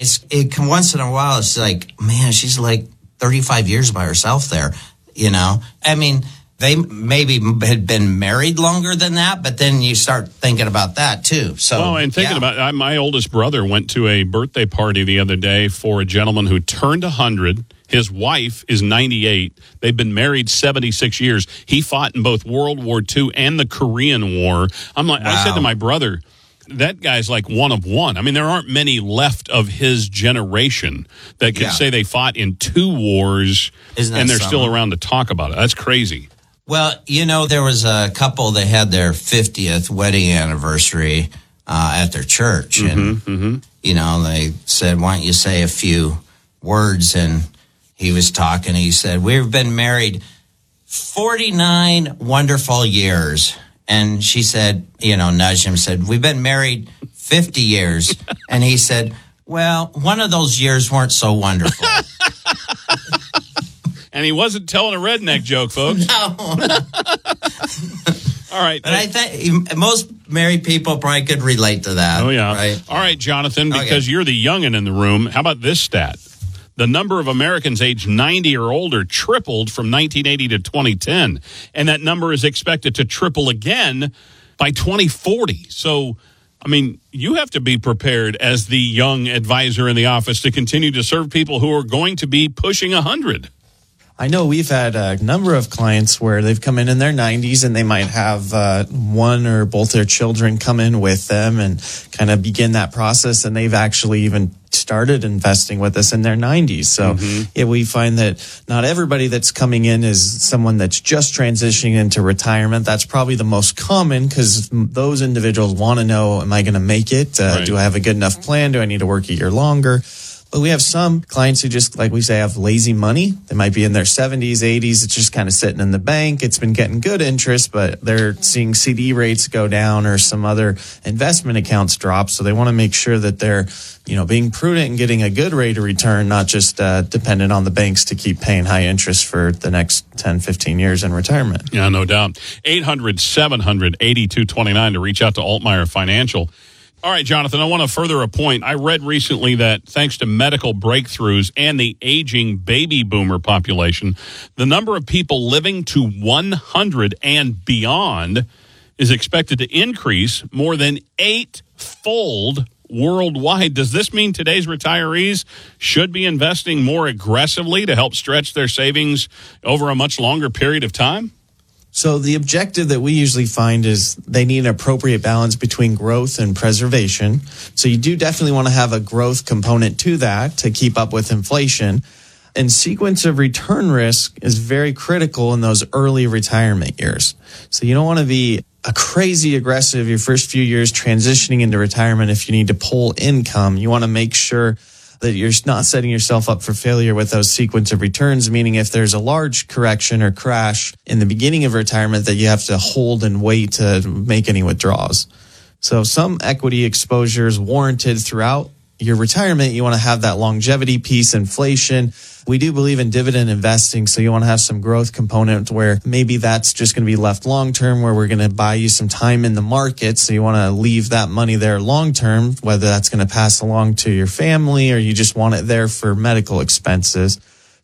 once in a while, it's like, man, she's like 35 years by herself there, I mean, they maybe had been married longer than that, but then you start thinking about that too. So, and thinking about my oldest brother went to a birthday party the other day for a gentleman who turned 100. His wife is 98. They've been married 76 years. He fought in both World War II and the Korean War. I'm like, wow. I said to my brother, that guy's like one of one. I mean, there aren't many left of his generation that could say they fought in 2 wars and they're still around to talk about it. That's crazy. Well, there was a couple that had their 50th wedding anniversary at their church. And, they said, why don't you say a few words? And he was talking. He said, we've been married 49 wonderful years. And she said, nudged him, said, we've been married 50 years. And he said, well, one of those years weren't so wonderful. And he wasn't telling a redneck joke, folks. No. All right. But I think most married people probably could relate to that. Oh, yeah. Right? All right, Jonathan, because you're the youngin' in the room, how about this stat? The number of Americans aged 90 or older tripled from 1980 to 2010. And that number is expected to triple again by 2040. So, I mean, you have to be prepared as the young advisor in the office to continue to serve people who are going to be pushing 100. I know we've had a number of clients where they've come in their 90s and they might have one or both their children come in with them and kind of begin that process. And they've actually even started investing with us in their 90s. So we find that not everybody that's coming in is someone that's just transitioning into retirement. That's probably the most common because those individuals want to know, am I going to make it? Do I have a good enough plan? Do I need to work a year longer? But we have some clients who just, like we say, have lazy money. They might be in their 70s, 80s. It's just kind of sitting in the bank. It's been getting good interest, but they're seeing CD rates go down or some other investment accounts drop. So they want to make sure that they're, being prudent and getting a good rate of return, not just dependent on the banks to keep paying high interest for the next 10, 15 years in retirement. Yeah, no doubt. 800-700-8229 to reach out to Altmeyer Financial. All right, Jonathan, I want to further a point. I read recently that thanks to medical breakthroughs and the aging baby boomer population, the number of people living to 100 and beyond is expected to increase more than 8-fold worldwide. Does this mean today's retirees should be investing more aggressively to help stretch their savings over a much longer period of time? So the objective that we usually find is they need an appropriate balance between growth and preservation. So you do definitely want to have a growth component to that to keep up with inflation. And sequence of return risk is very critical in those early retirement years. So you don't want to be a crazy aggressive your first few years transitioning into retirement if you need to pull income. You want to make sure that you're not setting yourself up for failure with those sequence of returns, meaning if there's a large correction or crash in the beginning of retirement that you have to hold and wait to make any withdrawals. So some equity exposure is warranted throughout your retirement. You want to have that longevity piece, inflation. We do believe in dividend investing, so you want to have some growth component where maybe that's just going to be left long-term, where we're going to buy you some time in the market. So you want to leave that money there long-term, whether that's going to pass along to your family or you just want it there for medical expenses.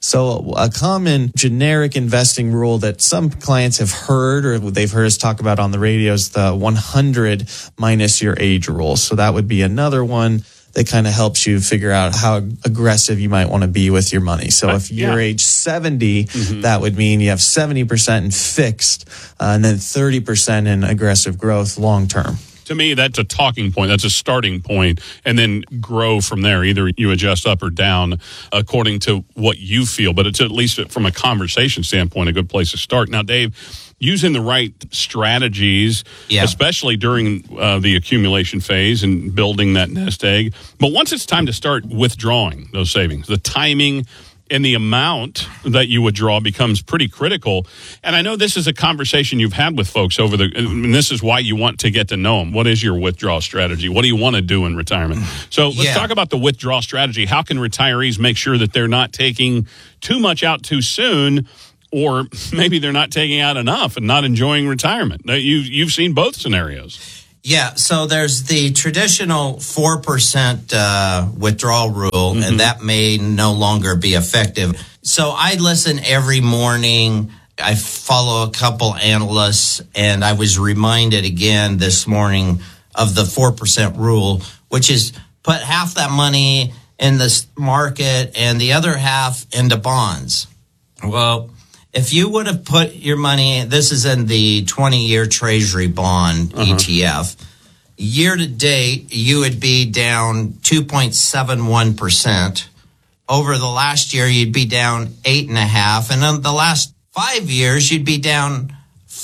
So a common generic investing rule that some clients have heard or they've heard us talk about on the radio is the 100 minus your age rule. So that would be another one that kind of helps you figure out how aggressive you might want to be with your money. So if you're age 70, that would mean you have 70% in fixed and then 30% in aggressive growth long term. To me, that's a talking point. That's a starting point, and then grow from there. Either you adjust up or down according to what you feel, but it's at least from a conversation standpoint, a good place to start. Now, Dave, using the right strategies, especially during the accumulation phase and building that nest egg. But once it's time to start withdrawing those savings, the timing and the amount that you withdraw becomes pretty critical. And I know this is a conversation you've had with folks and this is why you want to get to know them. What is your withdrawal strategy? What do you want to do in retirement? So let's talk about the withdrawal strategy. How can retirees make sure that they're not taking too much out too soon, or maybe they're not taking out enough and not enjoying retirement? You've seen both scenarios. Yeah, so there's the traditional 4% withdrawal rule, and that may no longer be effective. So I listen every morning. I follow a couple analysts, and I was reminded again this morning of the 4% rule, which is put half that money in the market and the other half into bonds. Well, if you would have put your money, this is in the 20-year Treasury bond ETF, year to date, you would be down 2.71%. Over the last year, you'd be down 8.5%. And in the last 5 years, you'd be down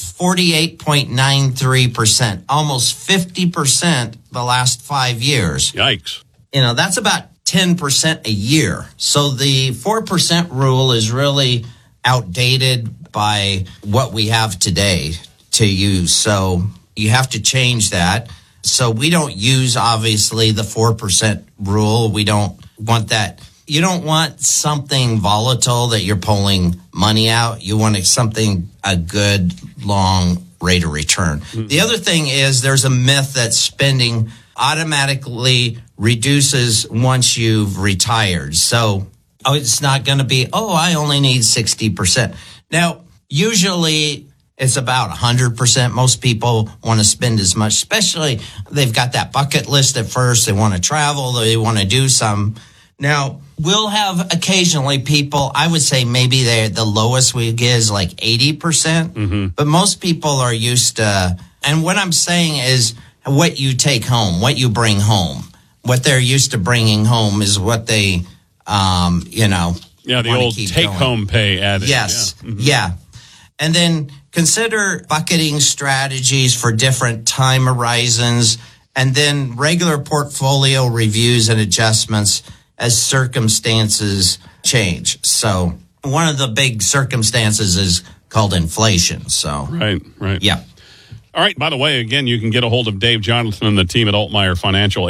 48.93%, almost 50% the last 5 years. Yikes. That's about 10% a year. So the 4% rule is really outdated by what we have today to use. So you have to change that. So we don't use, obviously, the 4% rule. We don't want that. You don't want something volatile that you're pulling money out. You want a good, long rate of return. The other thing is there's a myth that spending automatically reduces once you've retired. So it's not going to be, I only need 60%. Now, usually it's about 100%. Most people want to spend as much, especially they've got that bucket list at first. They want to travel. They want to do some. Now, we'll have occasionally people, I would say maybe the lowest we get is like 80%. But most people are used to, and what I'm saying is what you take home, what you bring home. What they're used to bringing home is what they, Yeah, the old take-home pay adage. Yes, yeah. And then consider bucketing strategies for different time horizons, and then regular portfolio reviews and adjustments as circumstances change. So one of the big circumstances is called inflation. So Right. Yeah. All right. By the way, again, you can get a hold of Dave Jonathan and the team at Altmeyer Financial,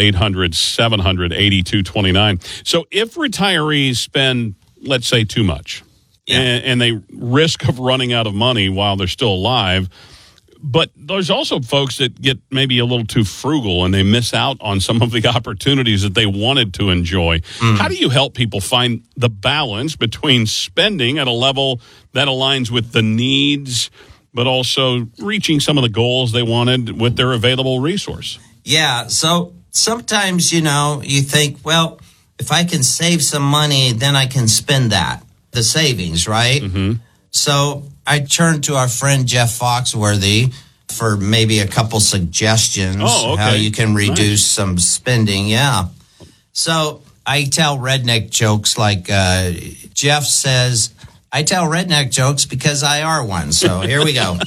800-700-8229. So if retirees spend, let's say, too much, and they risk of running out of money while they're still alive, but there's also folks that get maybe a little too frugal and they miss out on some of the opportunities that they wanted to enjoy. How do you help people find the balance between spending at a level that aligns with the needs, but also reaching some of the goals they wanted with their available resource? Yeah. So sometimes, you think, well, if I can save some money, then I can spend that, the savings, right? So I turned to our friend Jeff Foxworthy for maybe a couple suggestions how you can reduce some spending. Yeah. So I tell redneck jokes like Jeff says, I tell redneck jokes because I are one. So here we go.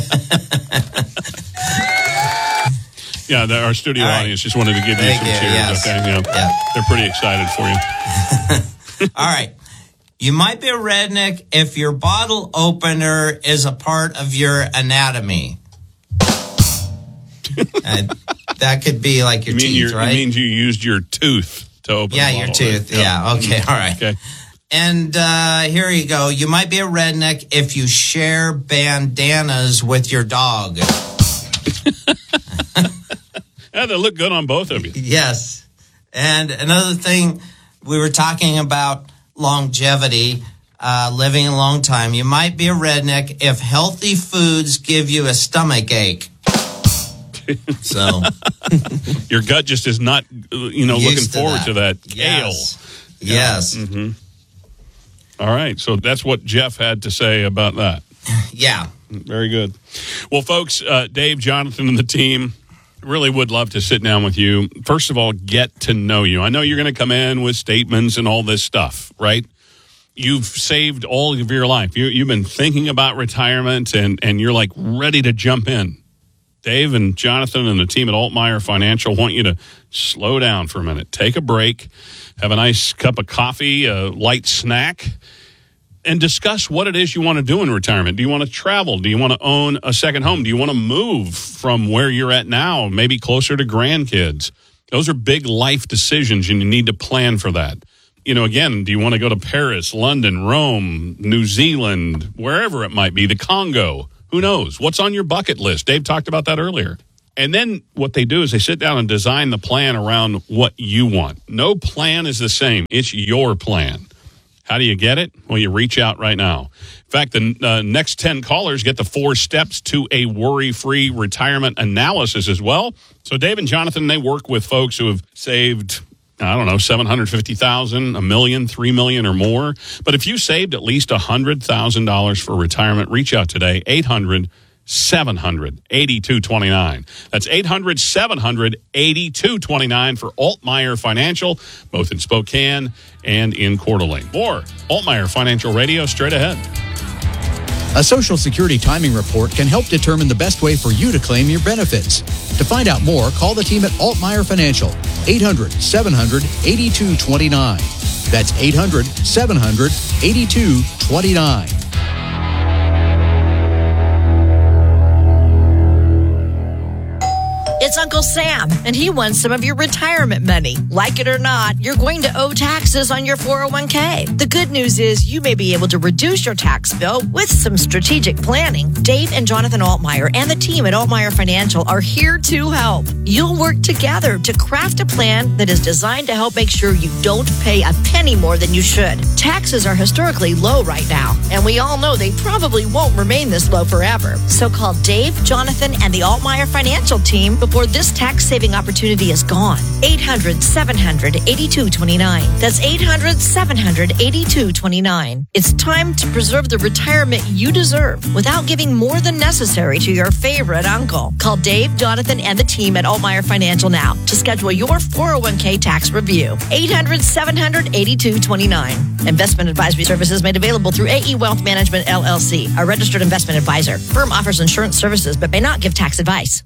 Yeah, our studio audience just wanted to give you some cheers. Yes. Okay, yeah. They're pretty excited for you. All right. You might be a redneck if your bottle opener is a part of your anatomy. That could be like your teeth, right? It means you used your tooth to open the bottle. Your tooth. Right? Yeah. Okay. All right. Okay. And here you go. You might be a redneck if you share bandanas with your dog. Yeah, they look good on both of you. Yes. And another thing, we were talking about longevity, living a long time. You might be a redneck if healthy foods give you a stomach ache. So your gut just is not, looking forward to that kale. Yes. All right. So that's what Jeff had to say about that. Yeah. Very good. Well, folks, Dave, Jonathan, and the team really would love to sit down with you. First of all, get to know you. I know you're going to come in with statements and all this stuff, right? You've saved all of your life. You've been thinking about retirement, and you're like ready to jump in. Dave and Jonathan and the team at Altmeyer Financial want you to slow down for a minute, take a break, have a nice cup of coffee, a light snack, and discuss what it is you want to do in retirement. Do you want to travel? Do you want to own a second home? Do you want to move from where you're at now, maybe closer to grandkids? Those are big life decisions, and you need to plan for that. Again, do you want to go to Paris, London, Rome, New Zealand, wherever it might be, the Congo? Who knows? What's on your bucket list? Dave talked about that earlier. And then what they do is they sit down and design the plan around what you want. No plan is the same. It's your plan. How do you get it? Well, you reach out right now. In fact, the next 10 callers get the 4 steps to a worry-free retirement analysis as well. So Dave and Jonathan, they work with folks who have saved, I don't know, $750,000, $1 million, $3 million or more. But if you saved at least $100,000 for retirement, reach out today, 800-700-8229. That's 800-700-8229 for Altmaier Financial, both in Spokane and in Coeur d'Alene. More Altmaier Financial Radio straight ahead. A Social Security timing report can help determine the best way for you to claim your benefits. To find out more, call the team at Altmaier Financial, 800-700-8229. That's 800-700-8229. It's Uncle Sam, and he wants some of your retirement money. Like it or not, you're going to owe taxes on your 401k. The good news is you may be able to reduce your tax bill with some strategic planning. Dave and Jonathan Altmaier and the team at Altmaier Financial are here to help. You'll work together to craft a plan that is designed to help make sure you don't pay a penny more than you should. Taxes are historically low right now, and we all know they probably won't remain this low forever. So call Dave, Jonathan, and the Altmaier Financial team before this tax-saving opportunity is gone. 800-700-8229. That's 800-700-8229. It's time to preserve the retirement you deserve without giving more than necessary to your favorite uncle. Call Dave, Jonathan, and the team at Altmaier Financial now to schedule your 401k tax review. 800-700-8229. Investment advisory services made available through AE Wealth Management, LLC, a registered investment advisor. Firm offers insurance services but may not give tax advice.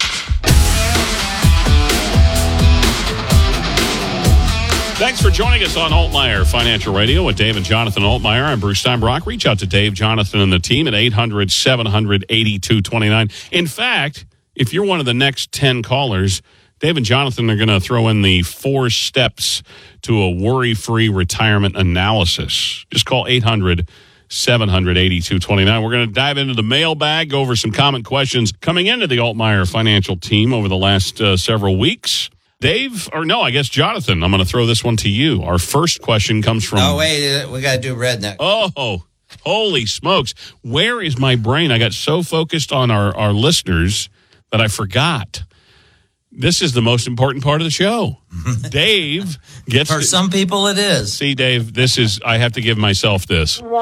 Thanks for joining us on Altmaier Financial Radio with Dave and Jonathan Altmaier. I'm Bruce Steinbrock. Reach out to Dave, Jonathan, and the team at 800-700-8229. In fact, if you're one of the next 10 callers, Dave and Jonathan are going to throw in the 4 steps to a worry-free retirement analysis. Just call 800-700-8229. We're going to dive into the mailbag, go over some common questions coming into the Altmaier Financial team over the last several weeks. Dave, or no, I guess Jonathan, I'm going to throw this one to you. Our first question comes from... Oh, wait, we got to do redneck. Oh, holy smokes. Where is my brain? I got so focused on our listeners that I forgot. This is the most important part of the show. Dave gets... For some people, it is. See, Dave, this is... I have to give myself this. I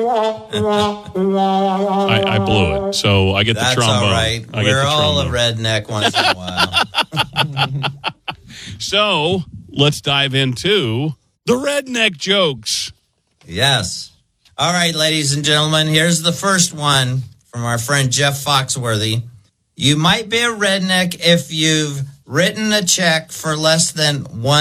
blew it. So I get That's the trombone. All right. We're all a redneck once in a while. So let's dive into the redneck jokes. Yes. All right, ladies and gentlemen, here's the first one from our friend Jeff Foxworthy. You might be a redneck if you've written a check for less than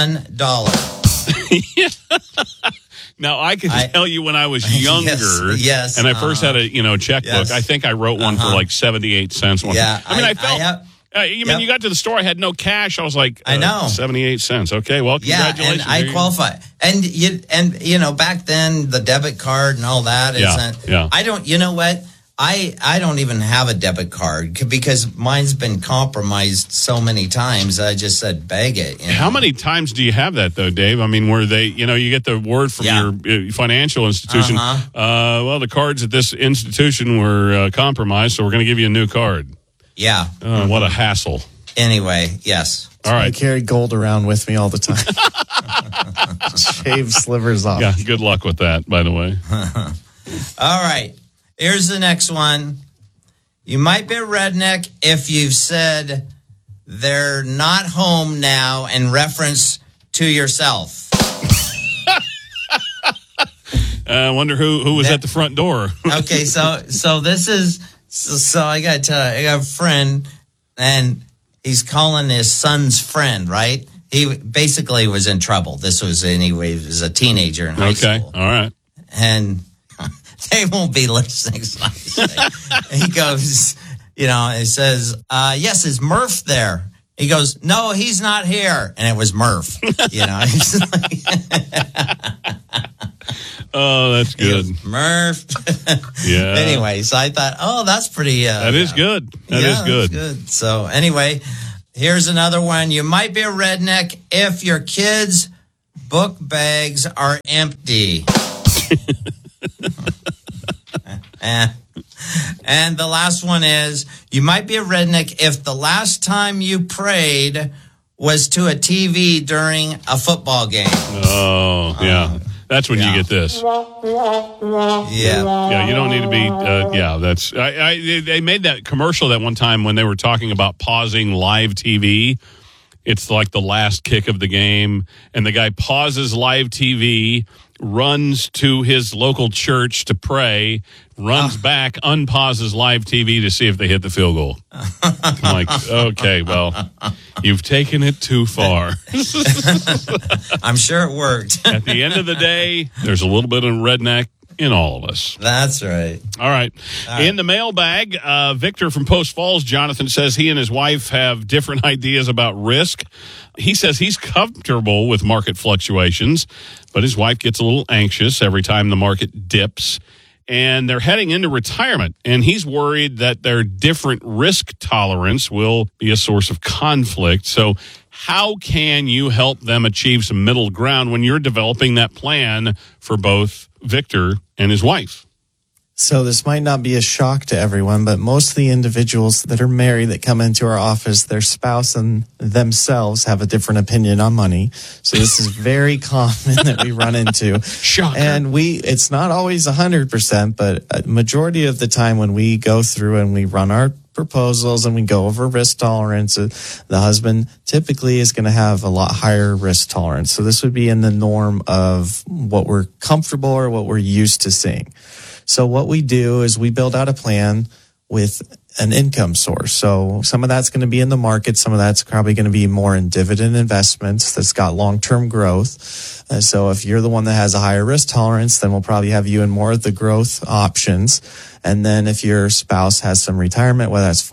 $1. Now, I can tell you when I was younger, yes, and I first had a checkbook. Yes. I think I wrote one for like 78 cents. Yeah, I felt. You got to the store, I had no cash. I was like, I know, 78 cents. Okay, well, congratulations. Yeah, and I qualify. And back then the debit card and all that. Yeah. I don't. You know what? I don't even have a debit card because mine's been compromised so many times. I just said, beg it. How many times do you have that, though, Dave? I mean, where they, you get the word from your financial institution. Well, the cards at this institution were compromised, so we're going to give you a new card. Yeah. What a hassle. Anyway, yes. All right. I carried gold around with me all the time. Shave slivers off. Yeah, good luck with that, by the way. All right. Here's the next one. You might be a redneck if you've said they're not home now in reference to yourself. I wonder who was at the front door. Okay, so this is so I got to tell you, I got a friend and he's calling his son's friend, right? He basically was in trouble. He was a teenager in high school. Okay, all right. And they won't be listening. So he goes, he says, yes, is Murph there? He goes, no, he's not here. And it was Murph, Oh, that's good. Murph. Yeah. Anyway, so I thought, that's pretty. That is good. That is good. That's good. So anyway, Here's another one. You might be a redneck if your kids' book bags are empty. And the last one is, you might be a redneck if the last time you prayed was to a TV during a football game. Oh, yeah. That's when you get this. Yeah. Yeah, you don't need to be. That's. They made that commercial that one time when they were talking about pausing live TV. It's like the last kick of the game, and the guy pauses live TV, runs to his local church to pray, runs back, unpauses live TV to see if they hit the field goal. I'm like, okay, well, you've taken it too far. I'm sure it worked. At the end of the day, there's a little bit of redneck in all of us. That's right. All right. In the mailbag, Victor from Post Falls, Jonathan says he and his wife have different ideas about risk. He says he's comfortable with market fluctuations, but his wife gets a little anxious every time the market dips. And they're heading into retirement, and he's worried that their different risk tolerance will be a source of conflict. So how can you help them achieve some middle ground when you're developing that plan for both Victor and his wife? So this might not be a shock to everyone, but most of the individuals that are married that come into our office, their spouse and themselves have a different opinion on money. So this is very common that we run into. Shocker. And it's not always 100%, but a majority of the time when we go through and we run our proposals and we go over risk tolerance, the husband typically is going to have a lot higher risk tolerance. So this would be in the norm of what we're comfortable or what we're used to seeing. So what we do is we build out a plan with an income source. So some of that's going to be in the market. Some of that's probably going to be more in dividend investments that's got long-term growth. So if you're the one that has a higher risk tolerance, then we'll probably have you in more of the growth options. And then if your spouse has some retirement, whether that's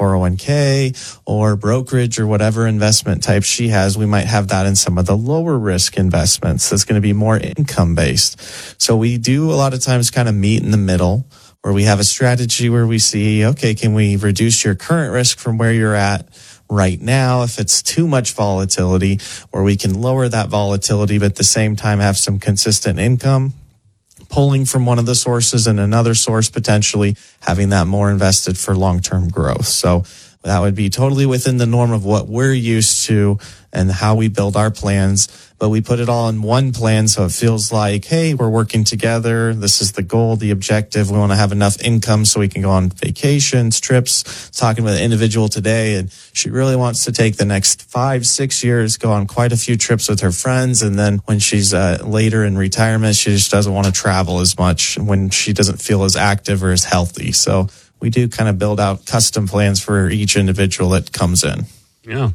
401k or brokerage or whatever investment type she has, we might have that in some of the lower risk investments. That's going to be more income based. So we do a lot of times kind of meet in the middle, where we have a strategy where we see, okay, can we reduce your current risk from where you're at right now? If it's too much volatility, or we can lower that volatility, but at the same time have some consistent income, pulling from one of the sources and another source, potentially having that more invested for long-term growth. So that would be totally within the norm of what we're used to and how we build our plans. But we put it all in one plan, so it feels like, hey, we're working together. This is the goal, the objective. We want to have enough income so we can go on vacations, trips. Talking with an individual today, and she really wants to take the next 5-6 years, go on quite a few trips with her friends. And then when she's later in retirement, she just doesn't want to travel as much when she doesn't feel as active or as healthy. So we do kind of build out custom plans for each individual that comes in. Yeah.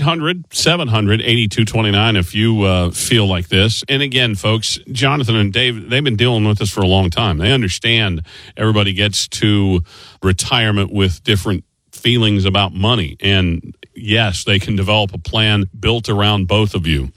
800-700-8229 if you feel like this. And again, folks, Jonathan and Dave, they've been dealing with this for a long time. They understand everybody gets to retirement with different feelings about money. And yes, they can develop a plan built around both of you.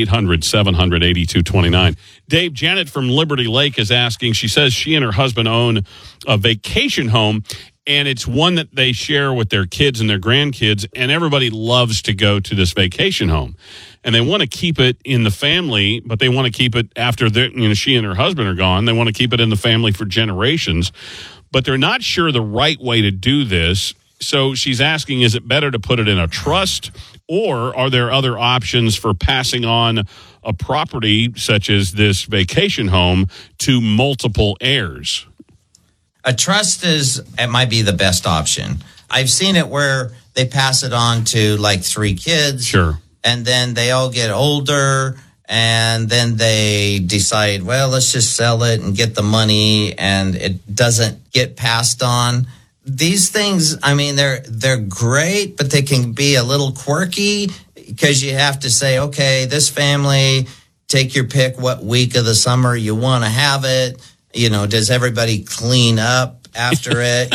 800-700-8229. Dave, Janet from Liberty Lake is asking, she says she and her husband own a vacation home, and it's one that they share with their kids and their grandkids, and everybody loves to go to this vacation home. And they want to keep it in the family, but they want to keep it after she and her husband are gone. They want to keep it in the family for generations, but they're not sure the right way to do this. So she's asking, is it better to put it in a trust, or are there other options for passing on a property such as this vacation home to multiple heirs? A trust it might be the best option. I've seen it where they pass it on to like 3 kids. Sure. And then they all get older, and then they decide, well, let's just sell it and get the money, and it doesn't get passed on. These things, I mean, they're great, but they can be a little quirky because you have to say, okay, this family, take your pick what week of the summer you want to have it. Does everybody clean up after it?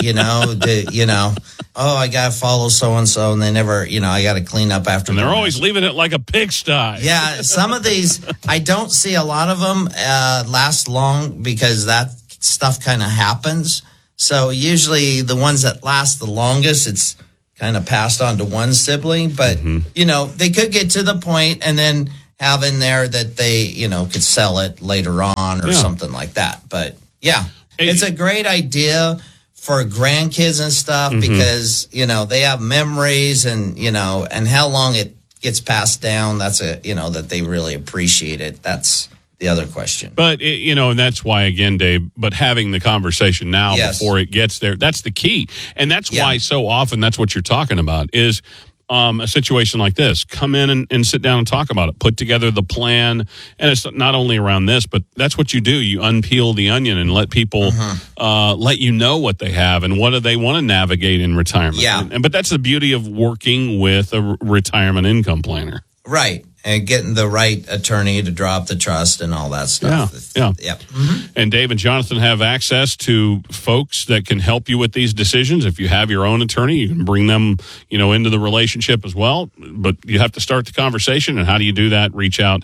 I got to follow so-and-so, and they never, I got to clean up after. And they're always leaving it like a pigsty. Yeah, some of these, I don't see a lot of them last long because that stuff kind of happens. So usually the ones that last the longest, it's kind of passed on to one sibling, but they could get to the point and then have in there that they, could sell it later on or something like that. But yeah, it's a great idea for grandkids and stuff because, they have memories and how long it gets passed down. That's that they really appreciate it. That's the other question. But, and that's why, again, Dave, but having the conversation now before it gets there, that's the key. And that's why so often that's what you're talking about is a situation like this. Come in and sit down and talk about it. Put together the plan. And it's not only around this, but that's what you do. You unpeel the onion and let people let you know what they have and what do they want to navigate in retirement. Yeah. But that's the beauty of working with a retirement income planner. Right. And getting the right attorney to draw up the trust and all that stuff. Yeah. Yep. And Dave and Jonathan have access to folks that can help you with these decisions. If you have your own attorney, you can bring them, into the relationship as well. But you have to start the conversation. And how do you do that? Reach out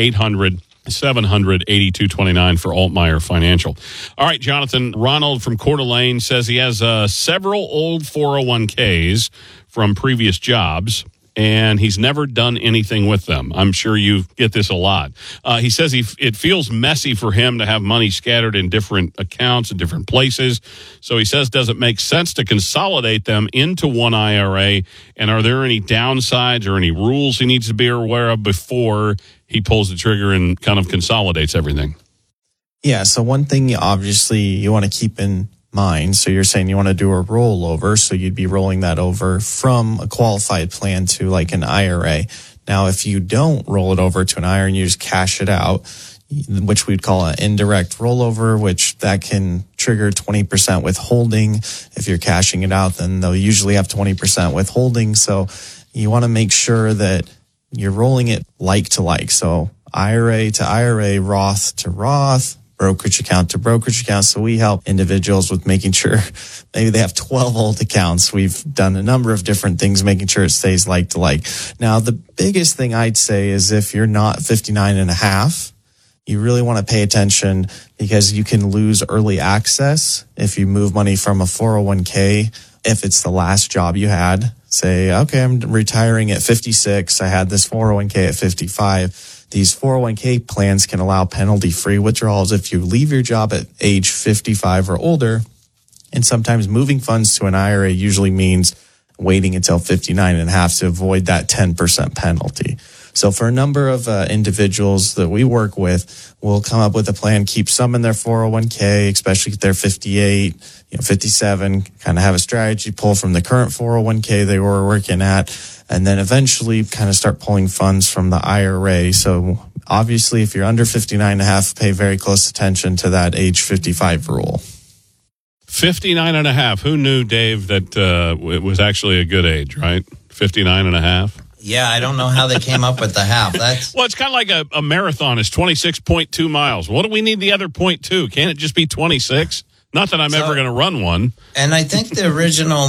800-700-8229 for Altmaier Financial. All right, Jonathan. Ronald from Coeur d'Alene says he has several old 401ks from previous jobs, and he's never done anything with them. I'm sure you get this a lot. He says it feels messy for him to have money scattered in different accounts in different places. So he says, does it make sense to consolidate them into one IRA? And are there any downsides or any rules he needs to be aware of before he pulls the trigger and kind of consolidates everything? Yeah, so one thing obviously you want to keep in mind. So you're saying you want to do a rollover. So you'd be rolling that over from a qualified plan to like an IRA. Now, if you don't roll it over to an IRA and you just cash it out, which we'd call an indirect rollover, which that can trigger 20% withholding. If you're cashing it out, then they'll usually have 20% withholding. So you want to make sure that you're rolling it like to like. So IRA to IRA, Roth to Roth, brokerage account to brokerage account. So we help individuals with making sure maybe they have 12 old accounts. We've done a number of different things, making sure it stays like to like. Now, the biggest thing I'd say is if you're not 59 and a half, you really want to pay attention because you can lose early access if you move money from a 401k. If it's the last job you had, say, okay, I'm retiring at 56. I had this 401k at 55. These 401k plans can allow penalty-free withdrawals if you leave your job at age 55 or older. And sometimes moving funds to an IRA usually means waiting until 59 and a half to avoid that 10% penalty. So for a number of individuals that we work with, we'll come up with a plan, keep some in their 401k, especially if they're 58, 57, kind of have a strategy, pull from the current 401k they were working at, and then eventually kind of start pulling funds from the IRA. So obviously, if you're under 59 and a half, pay very close attention to that age 55 rule. 59 and a half. Who knew, Dave, that it was actually a good age, right? 59 and a half. Yeah, I don't know how they came up with the half. Well, it's kind of like a marathon is 26.2 miles. What do we need the other 0.2? Can't it just be 26? Not that I'm ever going to run one. And I think the original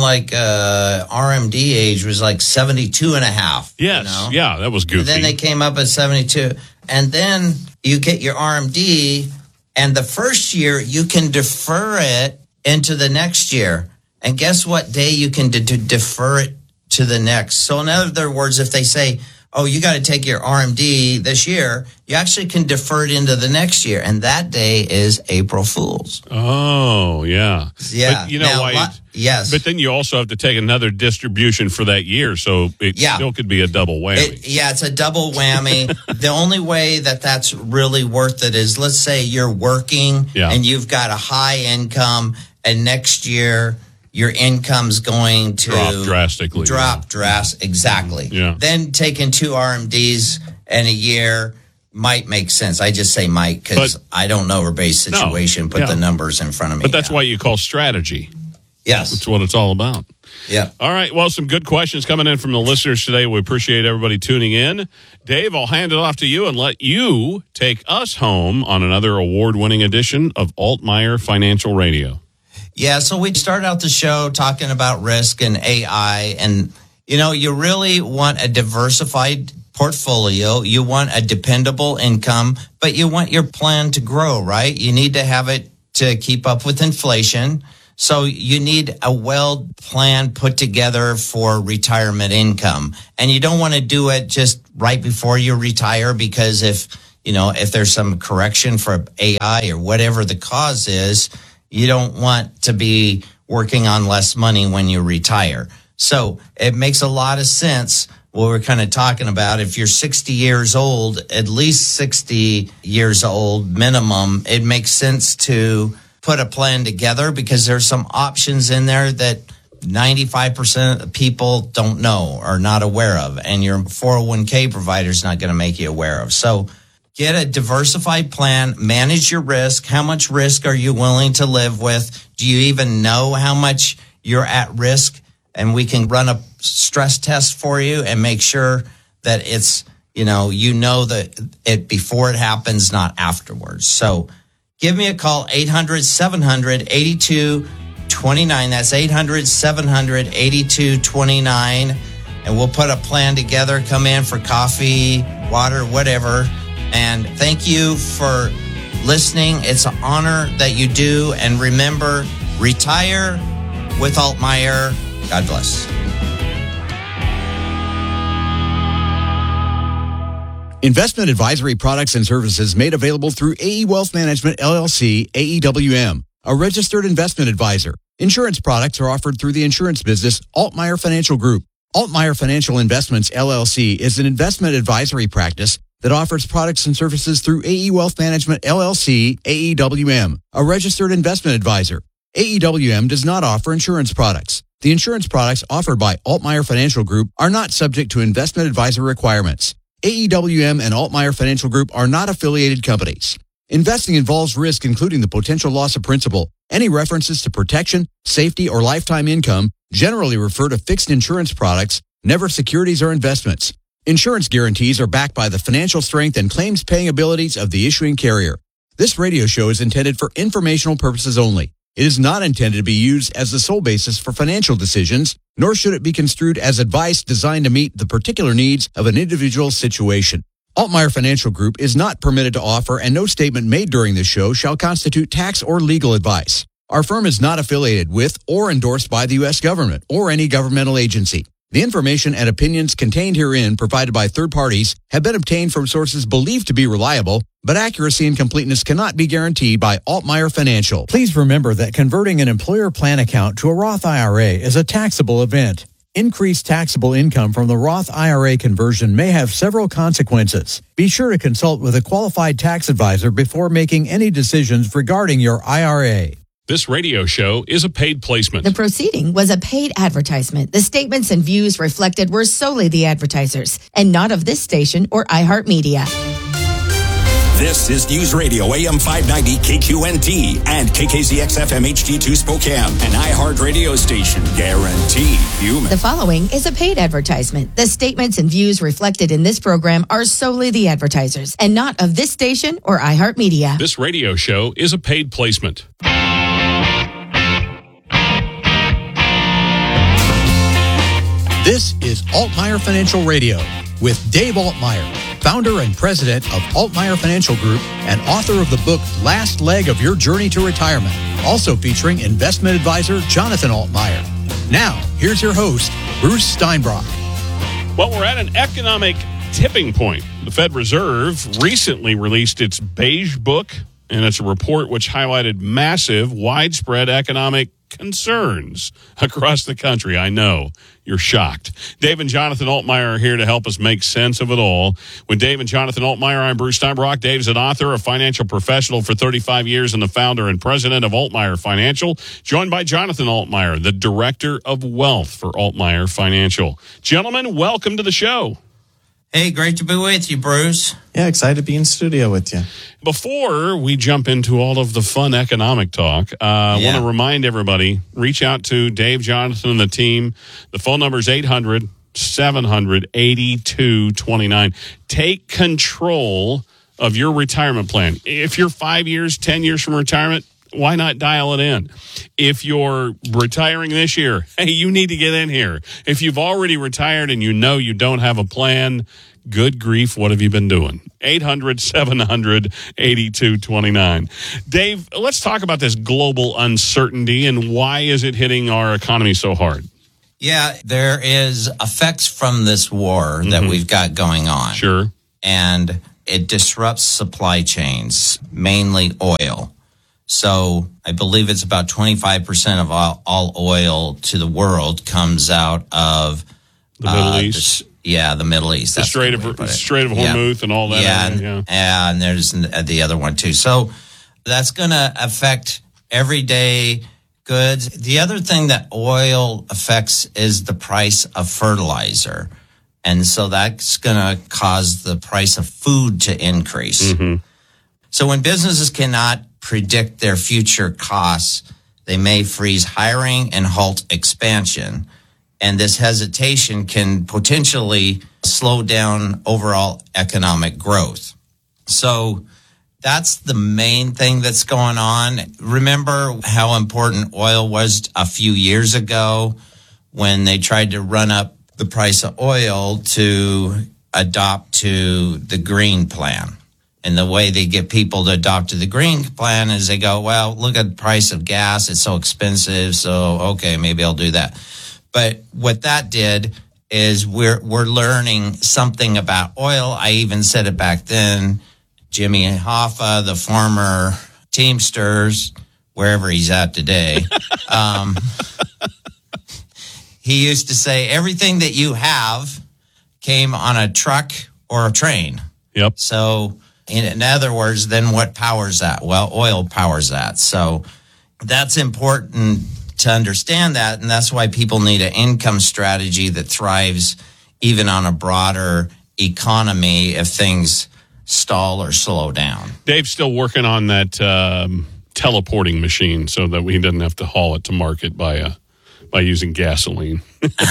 RMD age was like 72 and a half. Yes. Yeah, that was goofy. And then they came up at 72. And then you get your RMD, and the first year you can defer it into the next year. And guess what day you can defer it to the next? So in other words, if they say, oh, you got to take your RMD this year, you actually can defer it into the next year. And that day is April Fool's. Oh, yeah. Yeah. But you know why? Yes. But then you also have to take another distribution for that year. So it still could be a double whammy. It's a double whammy. The only way that that's really worth it is, let's say you're working and you've got a high income, and next year your income's going to drop drastically. Exactly. Yeah. Then taking 2 RMDs in a year might make sense. I just say might because I don't know everybody's situation. Put the numbers in front of me. But that's why you call strategy. Yes. That's what it's all about. Yeah. All right. Well, some good questions coming in from the listeners today. We appreciate everybody tuning in. Dave, I'll hand it off to you and let you take us home on another award-winning edition of Altmaier Financial Radio. Yeah, so we started out the show talking about risk and AI, and, you really want a diversified portfolio. You want a dependable income, but you want your plan to grow, right? You need to have it to keep up with inflation. So you need a well plan put together for retirement income. And you don't want to do it just right before you retire, because if there's some correction for AI or whatever the cause is, you don't want to be working on less money when you retire. So it makes a lot of sense what we're kind of talking about. If you're 60 years old, at least 60 years old minimum, it makes sense to put a plan together, because there's some options in there that 95% of people don't know or not aware of, and your 401k provider is not going to make you aware of. So get a diversified plan, manage your risk. How much risk are you willing to live with? Do you even know how much you're at risk? And we can run a stress test for you and make sure that it's, that it before it happens, not afterwards. So give me a call, 800-700-8229. That's 800-700-8229. And we'll put a plan together, come in for coffee, water, whatever. And thank you for listening. It's an honor that you do. And remember, retire with Altmaier. God bless. Investment advisory products and services made available through AE Wealth Management, LLC, AEWM, a registered investment advisor. Insurance products are offered through the insurance business Altmaier Financial Group. Altmaier Financial Investments, LLC, is an investment advisory practice that offers products and services through AE Wealth Management, LLC, AEWM, a registered investment advisor. AEWM does not offer insurance products. The insurance products offered by Altmaier Financial Group are not subject to investment advisor requirements. AEWM and Altmaier Financial Group are not affiliated companies. Investing involves risk, including the potential loss of principal. Any references to protection, safety, or lifetime income generally refer to fixed insurance products, never securities or investments. Insurance guarantees are backed by the financial strength and claims-paying abilities of the issuing carrier. This radio show is intended for informational purposes only. It is not intended to be used as the sole basis for financial decisions, nor should it be construed as advice designed to meet the particular needs of an individual situation. Altmaier Financial Group is not permitted to offer, and no statement made during this show shall constitute tax or legal advice. Our firm is not affiliated with or endorsed by the U.S. government or any governmental agency. The information and opinions contained herein provided by third parties have been obtained from sources believed to be reliable, but accuracy and completeness cannot be guaranteed by Altmaier Financial. Please remember that converting an employer plan account to a Roth IRA is a taxable event. Increased taxable income from the Roth IRA conversion may have several consequences. Be sure to consult with a qualified tax advisor before making any decisions regarding your IRA. This radio show is a paid placement. The proceeding was a paid advertisement. The statements and views reflected were solely the advertisers and not of this station or iHeartMedia. This is News Radio AM 590 KQNT and KKZX-FM HD2 Spokane, an iHeart radio station guaranteed human. The following is a paid advertisement. The statements and views reflected in this program are solely the advertisers and not of this station or iHeartMedia. This radio show is a paid placement. This is Altmaier Financial Radio with Dave Altmaier, founder and president of Altmaier Financial Group and author of the book Last Leg of Your Journey to Retirement, also featuring investment advisor Jonathan Altmaier. Now, here's your host, Bruce Steinbrock. Well, we're at an economic tipping point. The Fed Reserve recently released its Beige Book, and it's a report which highlighted massive, widespread economic concerns across the country. I know you're shocked. Dave and Jonathan Altmaier are here to help us make sense of it all. With Dave and Jonathan Altmaier, I'm Bruce Steinbrock. Dave's an author, a financial professional for 35 years, and the founder and president of Altmaier Financial, joined by Jonathan Altmaier, the director of wealth for Altmaier Financial. Gentlemen, welcome to the show. Hey, great to be with you, Bruce. Yeah, excited to be in studio with you. Before we jump into all of the fun economic talk, I want to remind everybody, reach out to Dave, Jonathan, and the team. The phone number is 800-700-8229. Take control of your retirement plan. If you're 5 years, 10 years from retirement, why not dial it in? If you're retiring this year, hey, you need to get in here. If you've already retired and you know you don't have a plan, Good grief, what have you been doing? 800-700-8229. Dave, let's talk about this global uncertainty and why is it hitting our economy so hard? Yeah, there is effects from this war that we've got going on. Sure. And it disrupts supply chains, mainly oil. So I believe it's about 25% of all oil to the world comes out of the Middle East. The Middle East. The Strait of Hormuz and all that. And there's the other one too. So that's going to affect everyday goods. The other thing that oil affects is the price of fertilizer. And so that's going to cause the price of food to increase. So when businesses cannot predict their future costs, they may freeze hiring and halt expansion. And this hesitation can potentially slow down overall economic growth. So that's the main thing that's going on. Remember how important oil was a few years ago when they tried to run up the price of oil to adopt to the green plan. And the way they get people to adopt to the green plan is they go, well, look at the price of gas. It's so expensive. So, okay, maybe I'll do that. But what that did is we're learning something about oil. I even said it back then. Jimmy Hoffa, the former Teamsters, wherever he's at today, he used to say everything that you have came on a truck or a train. Yep. So in other words, then what powers that? Well, oil powers that. So that's important to understand that, and that's why people need an income strategy that thrives even on a broader economy if things stall or slow down. Dave's still working on that teleporting machine so that we didn't have to haul it to market by using gasoline.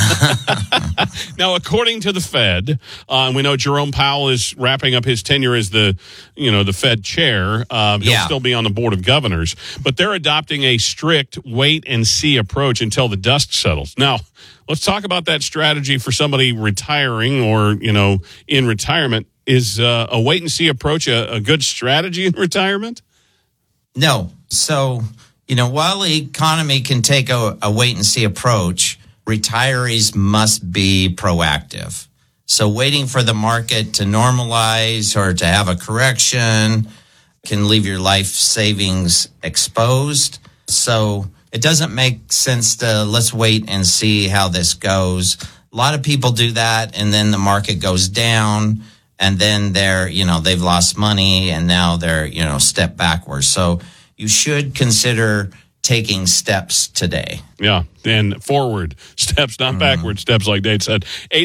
Now, according to the Fed, we know Jerome Powell is wrapping up his tenure as the Fed chair. He'll still be on the board of governors, but they're adopting a strict wait and see approach until the dust settles. Now, let's talk about that strategy for somebody retiring or, in retirement. Is a wait and see approach a good strategy in retirement? No. So, while the economy can take a wait and see approach, retirees must be proactive. So waiting for the market to normalize or to have a correction can leave your life savings exposed. So it doesn't make sense to let's wait and see how this goes. A lot of people do that, and then the market goes down, and then they've lost money, and now they're, step backwards. So you should consider taking steps today. Yeah, and forward steps, not backward steps, like Dave said.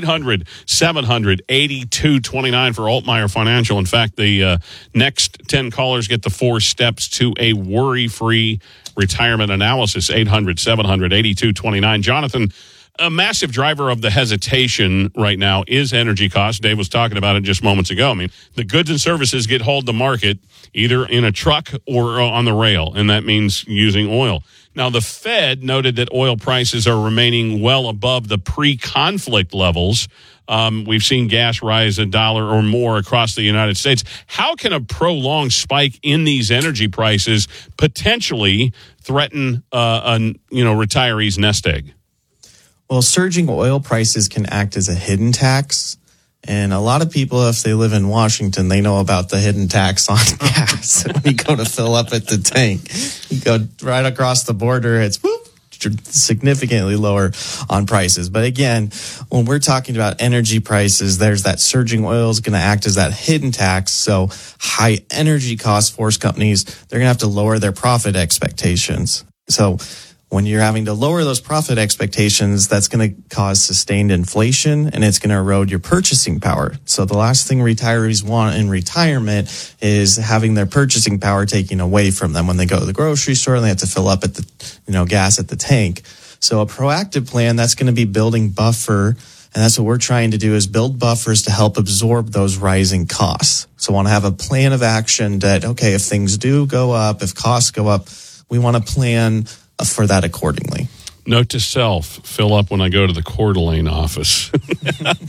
800-700-8229 for Altmaier Financial. In fact, the next 10 callers get the 4 steps to a worry-free retirement analysis. 800-700-8229. Jonathan, a massive driver of the hesitation right now is energy costs. Dave was talking about it just moments ago. I mean, the goods and services get hauled to market either in a truck or on the rail, and that means using oil. Now, the Fed noted that oil prices are remaining well above the pre-conflict levels. We've seen gas rise $1 or more across the United States. How can a prolonged spike in these energy prices potentially threaten retirees' nest egg? Well, surging oil prices can act as a hidden tax. And a lot of people, if they live in Washington, they know about the hidden tax on gas. When you go to fill up at the tank, you go right across the border, it's significantly lower on prices. But again, when we're talking about energy prices, there's that surging oil is going to act as that hidden tax. So high energy costs force companies, they're going to have to lower their profit expectations. So when you're having to lower those profit expectations, that's going to cause sustained inflation, and it's going to erode your purchasing power. So the last thing retirees want in retirement is having their purchasing power taken away from them when they go to the grocery store and they have to fill up at the, gas at the tank. So a proactive plan, that's going to be building buffer, and that's what we're trying to do, is build buffers to help absorb those rising costs. So want to have a plan of action that, okay, if things do go up, if costs go up, we want to plan for that accordingly. Note to self, fill up when I go to the Coeur d'Alene office.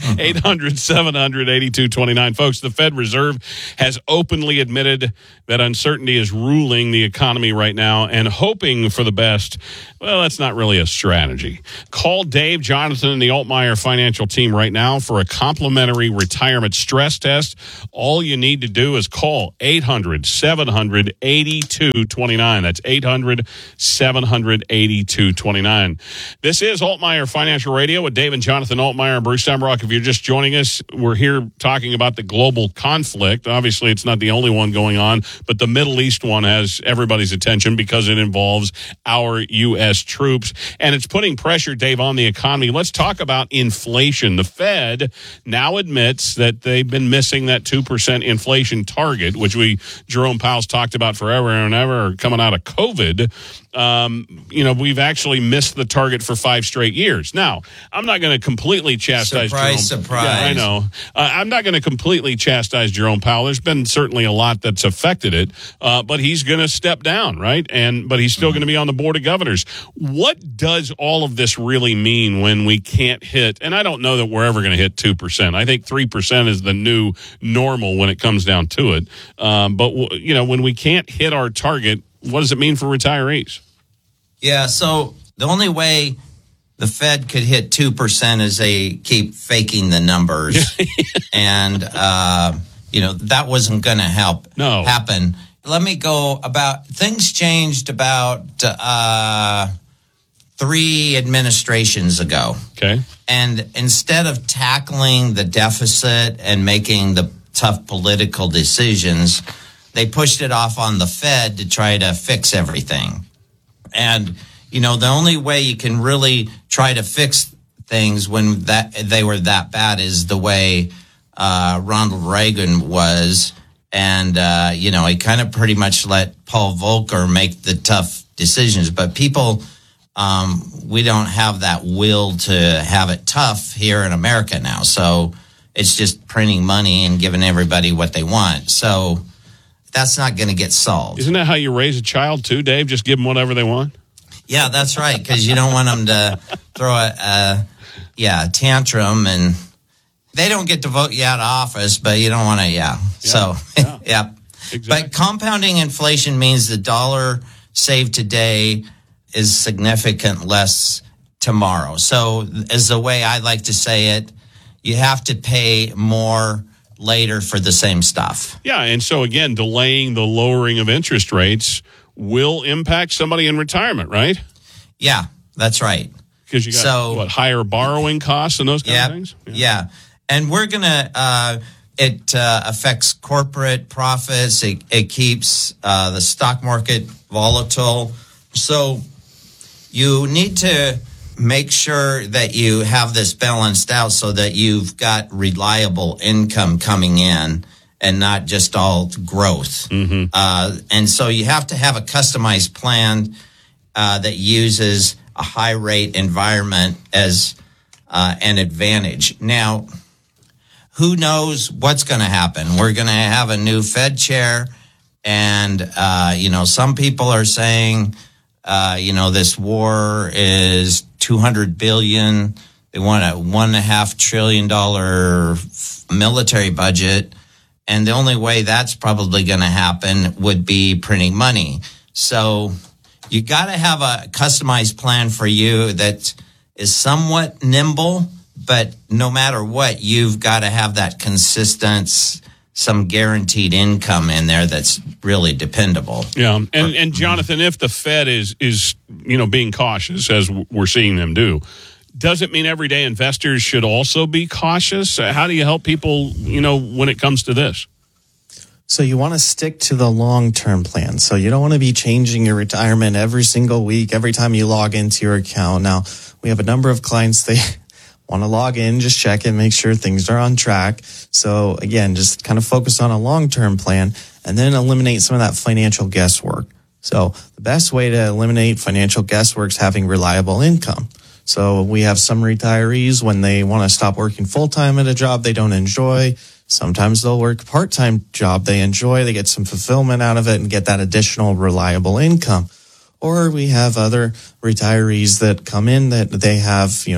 800-700-8229. Folks, the Fed Reserve has openly admitted that uncertainty is ruling the economy right now, and hoping for the best, well, that's not really a strategy. Call Dave, Jonathan, and the Altmaier financial team right now for a complimentary retirement stress test. All you need to do is call 800-700-8229. That's 800-700-8229. This is Altmaier Financial Radio with Dave and Jonathan Altmaier and Bruce Semrock. If you're just joining us, we're here talking about the global conflict. Obviously, it's not the only one going on, but the Middle East one has everybody's attention because it involves our U.S. troops, and it's putting pressure, Dave, on the economy. Let's talk about inflation. The Fed now admits that they've been missing that 2% inflation target, which Jerome Powell's talked about forever and ever coming out of COVID. We've actually missed the target for 5 straight years. Now, I'm not going to completely chastise Surprise. Yeah, I know. I'm not going to completely chastise Jerome Powell. There's been certainly a lot that's affected it, but he's going to step down, right? But he's still going to be on the board of governors. What does all of this really mean when we can't hit, and I don't know that we're ever going to hit 2%. I think 3% is the new normal when it comes down to it. But when we can't hit our target, what does it mean for retirees? Yeah, so the only way the Fed could hit 2% is they keep faking the numbers. And, that wasn't going to happen. Let me go about, things changed about 3 administrations ago. Okay. And instead of tackling the deficit and making the tough political decisions, they pushed it off on the Fed to try to fix everything. And, the only way you can really try to fix things when they were that bad is the way Ronald Reagan was. And, he kind of pretty much let Paul Volcker make the tough decisions. But people, we don't have that will to have it tough here in America now. So it's just printing money and giving everybody what they want. So that's not going to get solved. Isn't that how you raise a child too, Dave? Just give them whatever they want? Yeah, that's right, because you don't want them to throw a tantrum, and they don't get to vote you out of office, but you don't want to, So, yeah. Exactly. But compounding inflation means the dollar saved today is significant less tomorrow. So, as the way I like to say it, you have to pay more later for the same stuff. Yeah, and so again, delaying the lowering of interest rates will impact somebody in retirement, right? Yeah, that's right. Because you got higher borrowing costs and those kind of things? Yeah. And we're going to, it affects corporate profits. It keeps the stock market volatile. So you need to make sure that you have this balanced out so that you've got reliable income coming in and not just all growth. Mm-hmm. And so you have to have a customized plan that uses a high rate environment as an advantage. Now, who knows what's going to happen? We're going to have a new Fed chair, and some people are saying this war is $200 billion. They want a $1.5 trillion military budget. And the only way that's probably going to happen would be printing money. So you got to have a customized plan for you that is somewhat nimble, but no matter what, you've got to have that consistent, some guaranteed income in there that's really dependable. Yeah. And Jonathan, if the Fed is being cautious, as we're seeing them do, does it mean everyday investors should also be cautious? How do you help people, when it comes to this? So you want to stick to the long-term plan. So you don't want to be changing your retirement every single week, every time you log into your account. Now, we have a number of clients, they want to log in, just check it, make sure things are on track. So again, just kind of focus on a long-term plan and then eliminate some of that financial guesswork. So the best way to eliminate financial guesswork is having reliable income. So we have some retirees when they want to stop working full-time at a job they don't enjoy. Sometimes they'll work a part-time job they enjoy. They get some fulfillment out of it and get that additional reliable income. Or we have other retirees that come in that they have,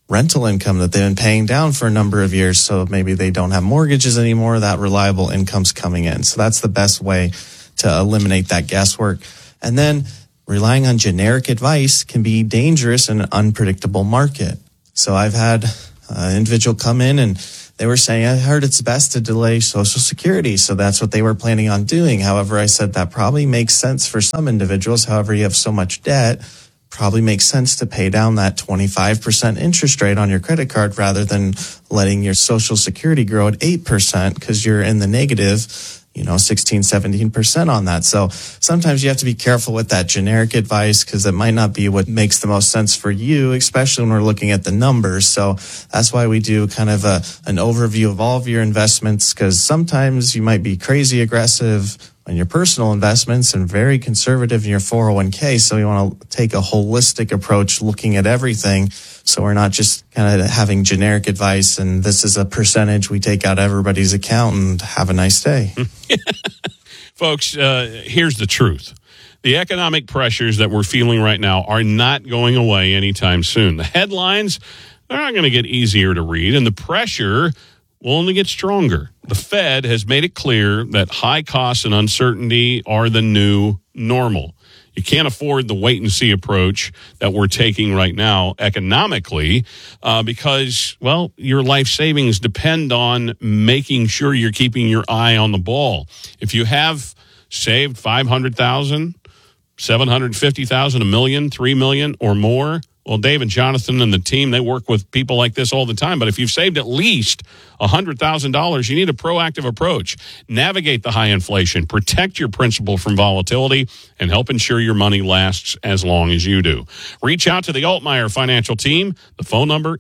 rental income that they've been paying down for a number of years. So maybe they don't have mortgages anymore. That reliable income's coming in. So that's the best way to eliminate that guesswork. And then relying on generic advice can be dangerous in an unpredictable market. So I've had an individual come in and they were saying, I heard it's best to delay Social Security. So that's what they were planning on doing. However, I said that probably makes sense for some individuals. However, you have so much debt, probably makes sense to pay down that 25% interest rate on your credit card rather than letting your Social Security grow at 8% because you're in the negative, 16, 17% on that. So sometimes you have to be careful with that generic advice because it might not be what makes the most sense for you, especially when we're looking at the numbers. So that's why we do kind of an overview of all of your investments, because sometimes you might be crazy aggressive on your personal investments and very conservative in your 401k. So we want to take a holistic approach looking at everything. So we're not just kind of having generic advice and this is a percentage we take out of everybody's account and have a nice day. Folks, here's the truth. The economic pressures that we're feeling right now are not going away anytime soon. The headlines, they're not going to get easier to read, and the pressure will only get stronger. The Fed has made it clear that high costs and uncertainty are the new normal. You can't afford the wait-and-see approach that we're taking right now economically because, well, your life savings depend on making sure you're keeping your eye on the ball. If you have saved $500,000, $750,000, $1 million, $3 million or more, well, Dave and Jonathan and the team, they work with people like this all the time. But if you've saved at least $100,000, you need a proactive approach. Navigate the high inflation, protect your principal from volatility, and help ensure your money lasts as long as you do. Reach out to the Altmaier Financial Team. The phone number,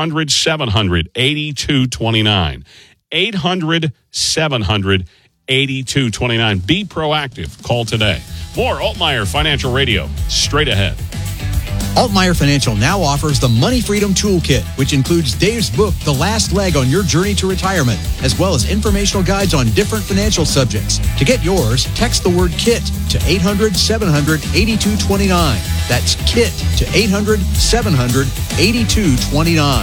800-700-8229. 800-700-8229. Be proactive. Call today. More Altmaier Financial Radio straight ahead. Altmaier Financial now offers the Money Freedom Toolkit, which includes Dave's book, The Last Leg on Your Journey to Retirement, as well as informational guides on different financial subjects. To get yours, text the word KIT to 800-700-8229. That's KIT to 800-700-8229.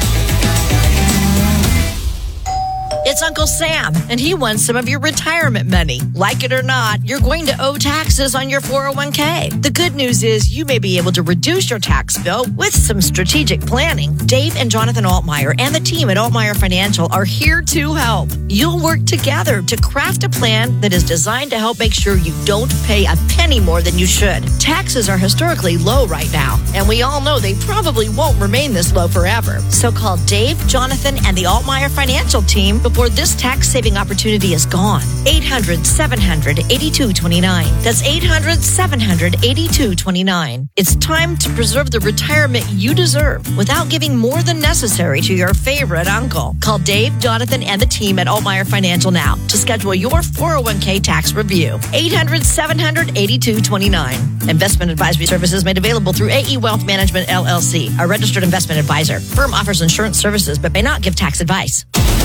It's Uncle Sam, and he wants some of your retirement money. Like it or not, you're going to owe taxes on your 401k. The good news is you may be able to reduce your tax bill with some strategic planning. Dave and Jonathan Altmaier and the team at Altmaier Financial are here to help. You'll work together to craft a plan that is designed to help make sure you don't pay a penny more than you should. Taxes are historically low right now, and we all know they probably won't remain this low forever. So call Dave, Jonathan, and the Altmaier Financial Team before this tax-saving opportunity is gone. 800-700-8229. That's 800-700-8229. It's time to preserve the retirement you deserve without giving more than necessary to your favorite uncle. Call Dave, Jonathan, and the team at Altmaier Financial now to schedule your 401k tax review. 800-700-8229. Investment advisory services made available through AE Wealth Management, LLC, a registered investment advisor. Firm offers insurance services but may not give tax advice.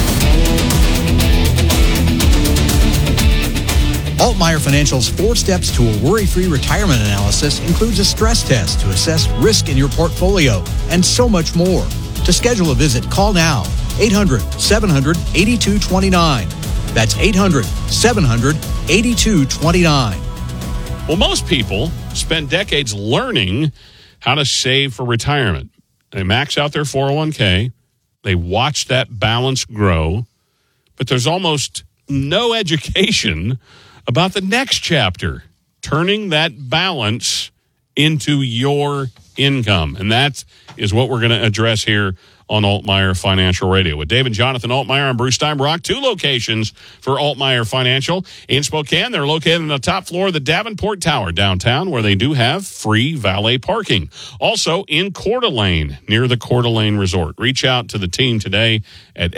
Altmaier Financial's 4 steps to a worry-free retirement analysis includes a stress test to assess risk in your portfolio and so much more. To schedule a visit, call now. 800-700-8229. That's 800-700-8229. Well, most people spend decades learning how to save for retirement. They max out their 401k. They watch that balance grow. But there's almost no education about the next chapter, turning that balance into your income. And that is what we're going to address here on Altmaier Financial Radio. With Dave and Jonathan Altmaier, I'm Bruce Steinbrock. 2 locations for Altmaier Financial. In Spokane, they're located on the top floor of the Davenport Tower downtown, where they do have free valet parking. Also in Coeur d'Alene, near the Coeur d'Alene Resort. Reach out to the team today at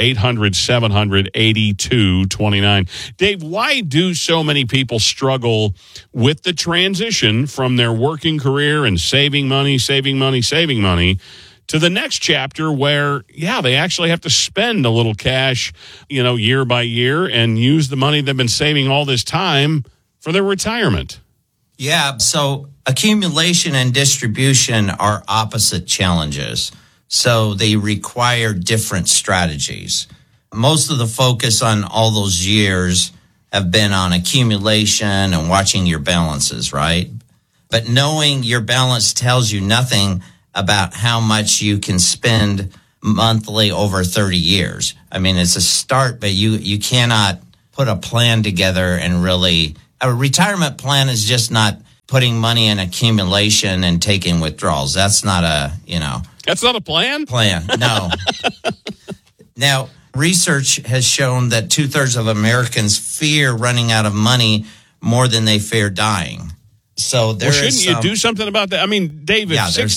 800-700-8229. Dave, why do so many people struggle with the transition from their working career and saving money to the next chapter where, they actually have to spend a little cash, year by year and use the money they've been saving all this time for their retirement? Yeah, so accumulation and distribution are opposite challenges. So they require different strategies. Most of the focus on all those years have been on accumulation and watching your balances, right? But knowing your balance tells you nothing about how much you can spend monthly over 30 years. I mean, it's a start, but you cannot put a plan together and really, a retirement plan is just not putting money in accumulation and taking withdrawals. That's not That's not a plan? No. Now, research has shown that 2/3 of Americans fear running out of money more than they fear dying. So shouldn't you do something about that? I mean, David,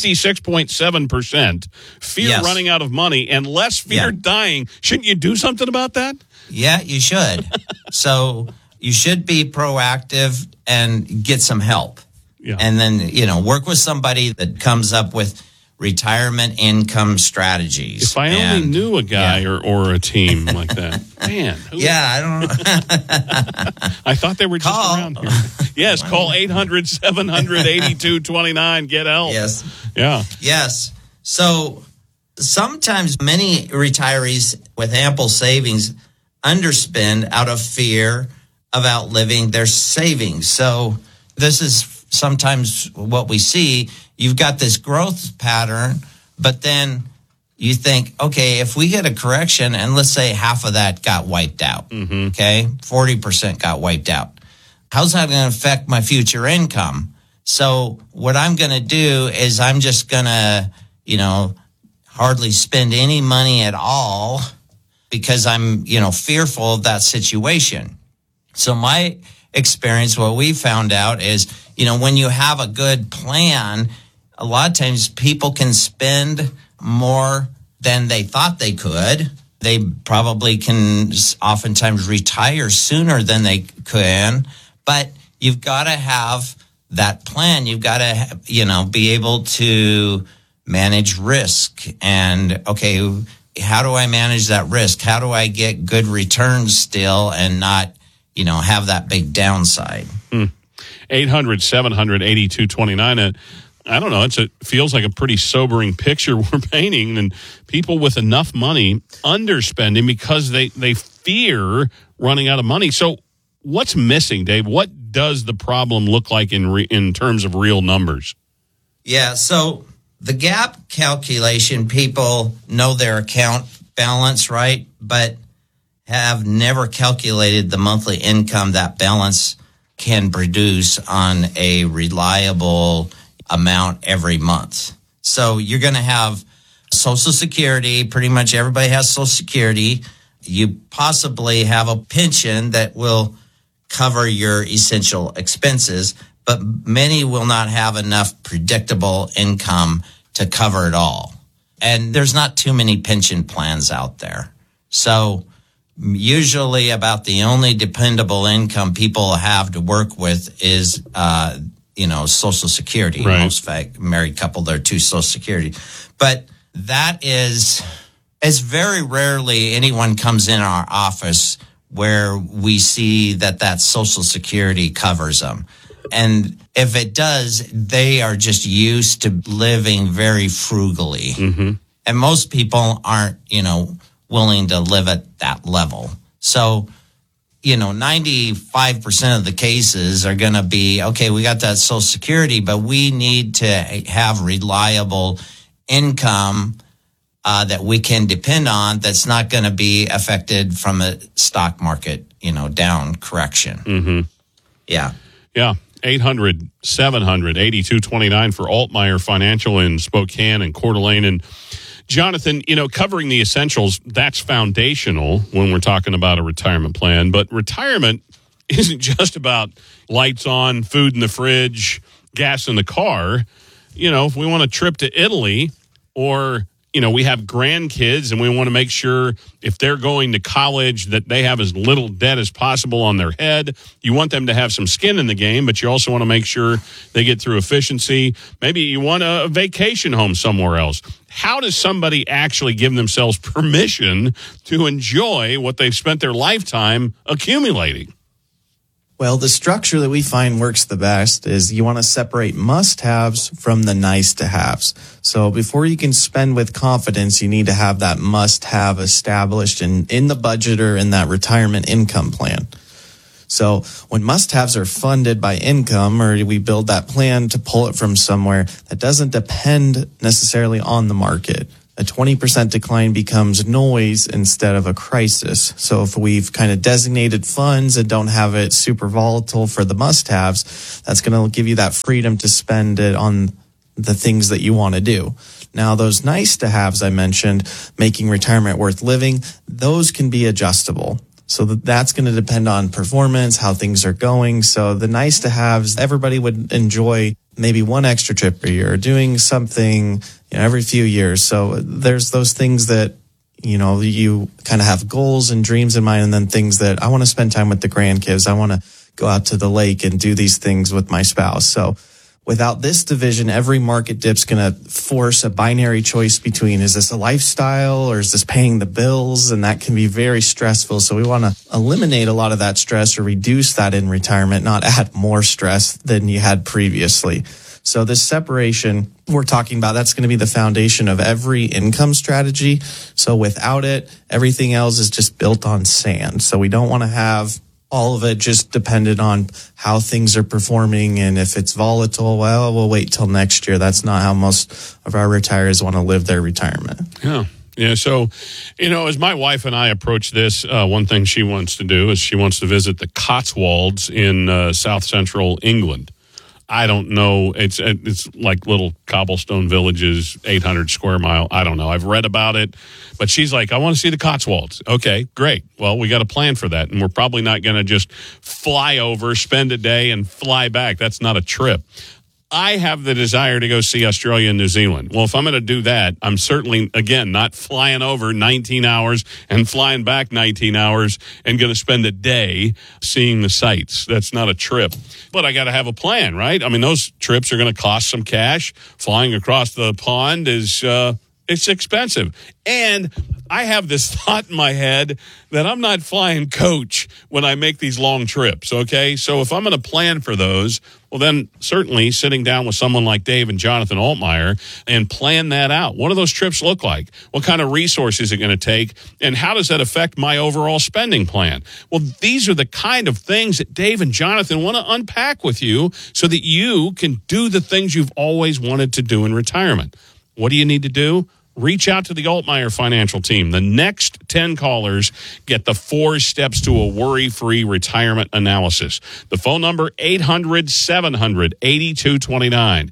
66.7% fear running out of money and less fear dying. Shouldn't you do something about that? Yeah, you should. So you should be proactive and get some help. Yeah. And then, work with somebody that comes up with retirement income strategies. If I only knew a guy or a team like that. Man. I don't know. I thought they were just around here. Yes, call 800-700-8229. Get help. Yes. Yeah. Yes. So sometimes many retirees with ample savings underspend out of fear of outliving their savings. So this is sometimes what we see. You've got this growth pattern, but then you think, okay, if we get a correction and let's say half of that got wiped out, okay, 40% got wiped out. How's that going to affect my future income? So what I'm going to do is I'm just going to, hardly spend any money at all because I'm, fearful of that situation. So my experience, what we found out is, when you have a good plan, a lot of times people can spend more than they thought they could. They probably can oftentimes retire sooner than they can, but you've got to have that plan. You've got to, be able to manage risk. And, okay, how do I manage that risk? How do I get good returns still and not, have that big downside? 800-700-8229. I don't know. It feels like a pretty sobering picture we're painting, and people with enough money underspending because they fear running out of money. So what's missing, Dave? What does the problem look like in terms of real numbers? Yeah, so the gap calculation, people know their account balance, right? But have never calculated the monthly income that balance can produce on a reliable amount every month. So you're going to have Social Security. Pretty much everybody has Social Security. You possibly have a pension that will cover your essential expenses, but many will not have enough predictable income to cover it all. And there's not too many pension plans out there. So usually about the only dependable income people have to work with is, Social Security. Right. Most married couple, they're to Social Security. But it's very rarely anyone comes in our office where we see that Social Security covers them. And if it does, they are just used to living very frugally. Mm-hmm. And most people aren't, willing to live at that level. So, 95% of the cases are going to be, okay, we got that Social Security, but we need to have reliable income that we can depend on that's not going to be affected from a stock market, down correction. Mm-hmm. Yeah. Yeah. 800-700-8229 for Altmeyer Financial in Spokane and Coeur d'Alene. And Jonathan, covering the essentials, that's foundational when we're talking about a retirement plan. But retirement isn't just about lights on, food in the fridge, gas in the car. If we want a trip to Italy or, we have grandkids and we want to make sure if they're going to college that they have as little debt as possible on their head. You want them to have some skin in the game, but you also want to make sure they get through efficiency. Maybe you want a vacation home somewhere else. How does somebody actually give themselves permission to enjoy what they've spent their lifetime accumulating? Well, the structure that we find works the best is you want to separate must-haves from the nice-to-haves. So before you can spend with confidence, you need to have that must-have established in the budget or in that retirement income plan. So when must-haves are funded by income, or we build that plan to pull it from somewhere, that doesn't depend necessarily on the market. A 20% decline becomes noise instead of a crisis. So if we've kind of designated funds and don't have it super volatile for the must-haves, that's going to give you that freedom to spend it on the things that you want to do. Now, those nice-to-haves I mentioned, making retirement worth living, those can be adjustable. So that's going to depend on performance, how things are going. So the nice-to-haves, everybody would enjoy maybe one extra trip a year, doing something every few years. So there's those things that, you kind of have goals and dreams in mind, and then things that I want to spend time with the grandkids. I want to go out to the lake and do these things with my spouse. So without this division, every market dip's going to force a binary choice between, is this a lifestyle or is this paying the bills? And that can be very stressful. So we want to eliminate a lot of that stress or reduce that in retirement, not add more stress than you had previously. So this separation we're talking about, that's going to be the foundation of every income strategy. So without it, everything else is just built on sand. So we don't want to have all of it just dependent on how things are performing. And if it's volatile, well, we'll wait till next year. That's not how most of our retirees want to live their retirement. Yeah. So, as my wife and I approach this, one thing she wants to do is she wants to visit the Cotswolds in south central England. I don't know. It's like little cobblestone villages, 800 square mile. I don't know. I've read about it, but she's like, I want to see the Cotswolds. Okay, great. Well, we got a plan for that, and we're probably not going to just fly over, spend a day, and fly back. That's not a trip. I have the desire to go see Australia and New Zealand. Well, if I'm going to do that, I'm certainly, again, not flying over 19 hours and flying back 19 hours and going to spend a day seeing the sights. That's not a trip. But I got to have a plan, right? I mean, those trips are going to cost some cash. Flying across the pond is it's expensive. And I have this thought in my head that I'm not flying coach when I make these long trips, okay? So if I'm going to plan for those, well, then certainly sitting down with someone like Dave and Jonathan Altmeyer and plan that out. What do those trips look like? What kind of resources is it going to take? And how does that affect my overall spending plan? Well, these are the kind of things that Dave and Jonathan want to unpack with you so that you can do the things you've always wanted to do in retirement. What do you need to do? Reach out to the Altmeyer Financial Team. The next 10 callers get the 4 steps to a worry-free retirement analysis. The phone number, 800-700-8229.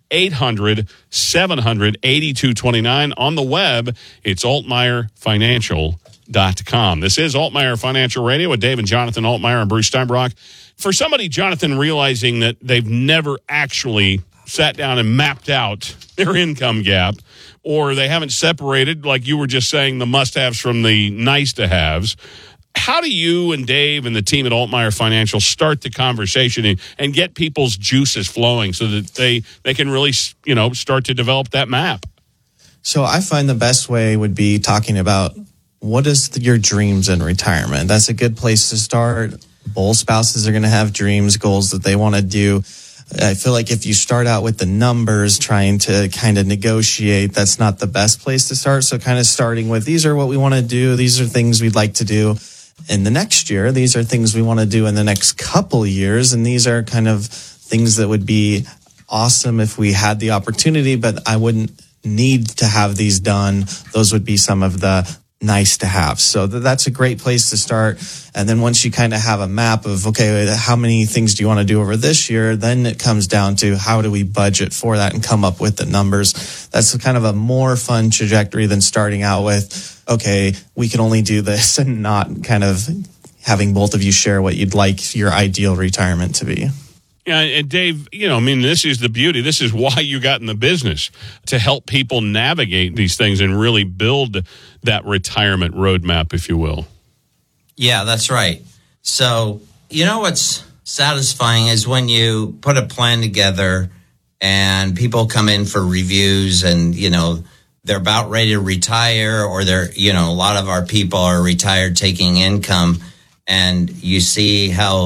800-700-8229. On the web, it's altmeyerfinancial.com. This is Altmeyer Financial Radio with Dave and Jonathan Altmeyer and Bruce Steinbrock. For somebody, Jonathan, realizing that they've never actually sat down and mapped out their income gap, or they haven't separated, like you were just saying, the must-haves from the nice-to-haves, how do you and Dave and the team at Altmeyer Financial start the conversation and get people's juices flowing so that they can really, start to develop that map? So I find the best way would be talking about what is your dreams in retirement. That's a good place to start. Both spouses are going to have dreams, goals that they want to do. I feel like if you start out with the numbers, trying to kind of negotiate, that's not the best place to start. So kind of starting with, these are what we want to do. These are things we'd like to do in the next year. These are things we want to do in the next couple of years. And these are kind of things that would be awesome if we had the opportunity, but I wouldn't need to have these done. Those would be some of the nice to have. So that's a great place to start. And then once you kind of have a map of, okay, how many things do you want to do over this year? Then it comes down to how do we budget for that and come up with the numbers. That's kind of a more fun trajectory than starting out with, okay, we can only do this, and not kind of having both of you share what you'd like your ideal retirement to be. Yeah, and Dave, this is the beauty. This is why you got in the business, to help people navigate these things and really build that retirement roadmap, if you will. Yeah, that's right. So, what's satisfying is when you put a plan together and people come in for reviews and, they're about ready to retire, or they're, a lot of our people are retired taking income, and you see how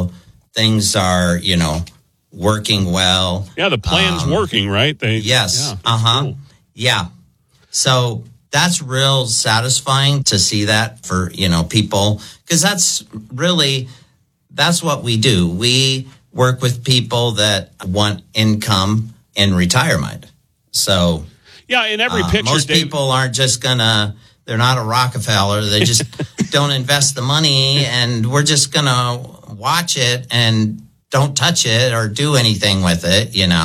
things are, working well. Yeah, the plan's working, right? Yes. Cool. Yeah. So that's real satisfying to see that for, people, because that's what we do. We work with people that want income in retirement. So yeah, in every picture, most people aren't just they're not a Rockefeller. They just don't invest the money, and we're just going to watch it and don't touch it or do anything with it,